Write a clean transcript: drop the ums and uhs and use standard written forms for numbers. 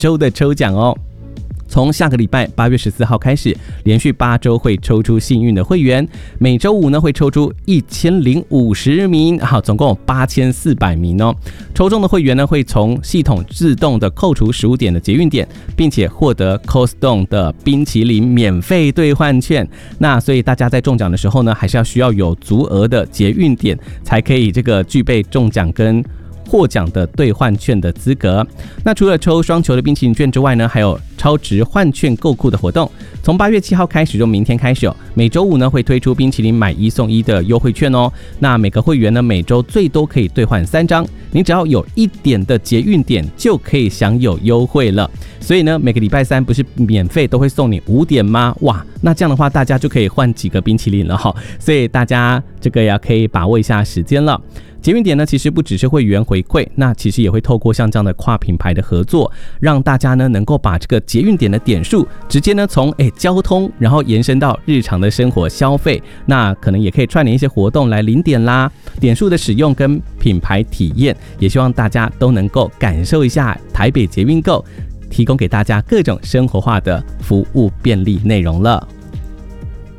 周的抽奖哦。从下个礼拜8月14号开始，连续8周会抽出幸运的会员，每周五呢会抽出1050名，好，总共有8400名哦。抽中的会员呢会从系统自动的扣除15点的捷运点，并且获得 Coldstone 的冰淇淋免费兑换券。那所以大家在中奖的时候呢，还是要需要有足额的捷运点，才可以这个具备中奖跟获奖的兑换券的资格。那除了抽双球的冰淇淋券之外呢，还有超值换券购库的活动。从8月7号开始，就明天开始每周五呢会推出冰淇淋买1送1的优惠券哦。那每个会员呢每周最多可以兑换3张，你只要有1点的捷运点就可以享有优惠了。所以呢，每个礼拜三不是免费都会送你5点吗？哇，那这样的话大家就可以换几个冰淇淋了哈。所以大家这个也可以把握一下时间了。捷运点呢，其实不只是会员回馈，那其实也会透过像这样的跨品牌的合作，让大家呢能够把这个捷运点的点数直接呢从交通，然后延伸到日常的生活消费，那可能也可以串联一些活动来领点啦，点数的使用跟品牌体验，也希望大家都能够感受一下台北捷运购提供给大家各种生活化的服务便利内容了。